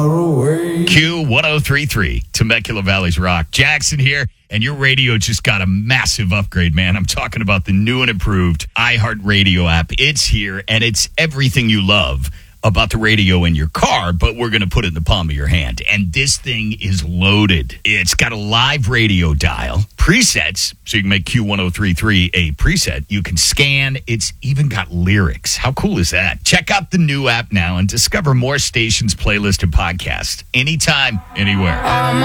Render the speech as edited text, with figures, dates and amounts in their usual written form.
Q1033, Temecula Valley's Rock. Jackson here, and your radio just got a massive upgrade, man. I'm talking about the new and improved iHeartRadio app. It's here, and it's everything you love about the radio in your car, but we're going to put it in the palm of your hand. And this thing is loaded. It's got a live radio dial, presets, so you can make Q1033 a preset. You can scan. It's even got lyrics. How cool is that? Check out the new app now and discover more stations, playlist, and podcast anytime, anywhere.